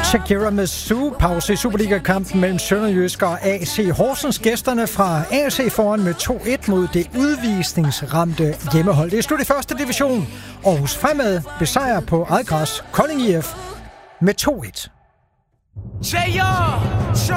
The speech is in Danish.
Shakira med Zoo. Pause i Superliga-kampen mellem Sønderjysk og AC Horsens. Gæsterne fra AC foran med 2-1 mod det udvisningsramte hjemmehold. Det er slut i første division. Aarhus Fremad besejrer på eget græs Kolding IF med 2-1.